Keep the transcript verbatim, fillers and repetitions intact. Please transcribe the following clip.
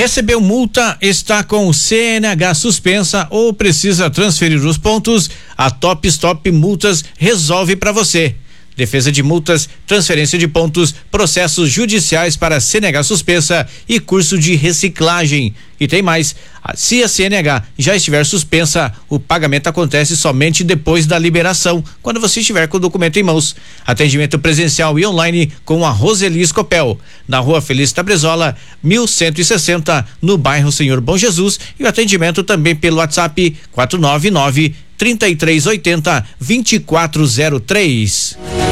Recebeu multa, está com o C N H suspensa ou precisa transferir os pontos? A Top Stop Multas resolve para você. Defesa de multas, transferência de pontos, processos judiciais para C N H suspensa e curso de reciclagem. E tem mais, se a C N H já estiver suspensa, o pagamento acontece somente depois da liberação, quando você estiver com o documento em mãos. Atendimento presencial e online com a Roseli Escopel, na Rua Felício Brezola, mil cento e sessenta, no bairro Senhor Bom Jesus, e o atendimento também pelo WhatsApp quatro nove nove, trinta e três oitenta, vinte e quatro zero três.